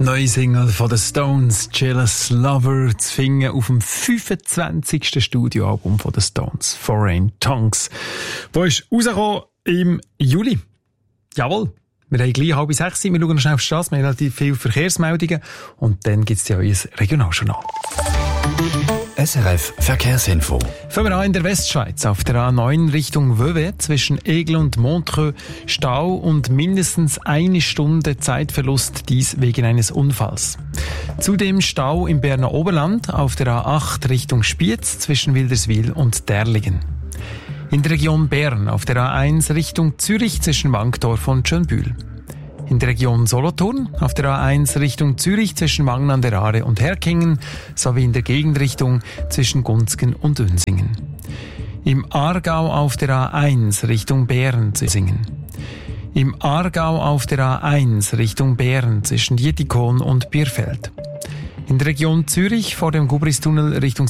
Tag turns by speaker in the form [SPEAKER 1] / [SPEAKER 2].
[SPEAKER 1] Neue Single von den Stones, Jealous Lover, zu finden auf dem 25. Studioalbum von den Stones, Foreign Tongues. Wo ist rausgekommen im Juli? Jawohl. Wir haben gleich 5:30, wir schauen schnell auf die Straße, wir haben relativ viele Verkehrsmeldungen und dann gibt es ja euer Regionaljournal.
[SPEAKER 2] SRF Verkehrsinfo.
[SPEAKER 1] Fangen wir an in der Westschweiz. Auf der A9 Richtung Vevey zwischen Aigle und Montreux Stau und mindestens 1 Stunde Zeitverlust, dies wegen eines Unfalls. Zudem Stau im Berner Oberland auf der A8 Richtung Spiez zwischen Wilderswil und Derlingen. In der Region Bern auf der A1 Richtung Zürich zwischen Wankdorf und Schönbühl. In der Region Solothurn auf der A1 Richtung Zürich zwischen Wangen an der Aare und Herkingen sowie in der Gegenrichtung zwischen Gunzgen und Unsingen. Im Aargau auf der A1 Richtung Bern zwischen Im Aargau auf der A1 Richtung Bern zwischen Dietikon und Bierfeld. In der Region Zürich vor dem Gubristunnel Richtung